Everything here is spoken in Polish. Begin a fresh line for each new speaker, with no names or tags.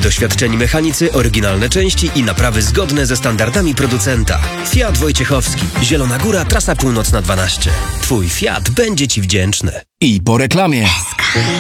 Doświadczeni mechanicy, oryginalne części i naprawy zgodne ze standardami producenta. Fiat Wojciechowski. Zielona Góra, trasa północna 12. Twój Fiat będzie Ci wdzięczny.
I po reklamie.